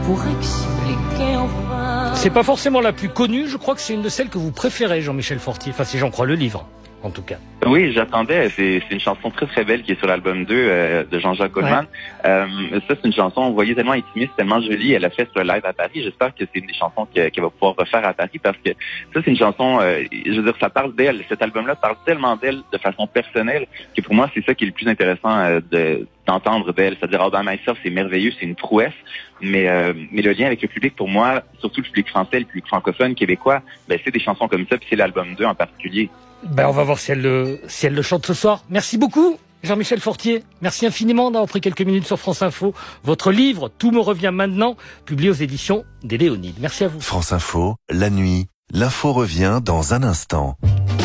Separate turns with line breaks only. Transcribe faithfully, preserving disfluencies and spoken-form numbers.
pour expliquer enfin.
C'est pas forcément la plus connue, je crois que c'est une de celles que vous préférez, Jean-Michel Fortier, enfin si j'en crois le livre, en tout cas.
Oui, j'attendais. C'est, c'est une chanson très très belle qui est sur l'album deux euh, de Jean-Jacques Goldman. Ouais. Euh, ça, c'est une chanson, vous voyez, tellement intimiste, tellement jolie. Elle a fait sur le live à Paris. J'espère que c'est une des chansons qu'elle, qu'elle va pouvoir refaire à Paris parce que ça, c'est une chanson, euh, je veux dire, ça parle d'elle. Cet album-là parle tellement d'elle de façon personnelle que pour moi, c'est ça qui est le plus intéressant euh, de d'entendre d'elle. C'est-à-dire, All by Myself, c'est merveilleux, c'est une prouesse, mais euh, mais le lien avec le public, pour moi, surtout le public français, le public francophone, québécois, ben c'est des chansons comme ça, puis c'est l'album deux en particulier.
Ben, on va voir si elle le, si elle le chante ce soir. Merci beaucoup, Jean-Michel Fortier. Merci infiniment d'avoir pris quelques minutes sur France Info. Votre livre, Tout me revient maintenant, publié aux éditions des Léonides. Merci à vous.
France Info, la nuit, l'info revient dans un instant.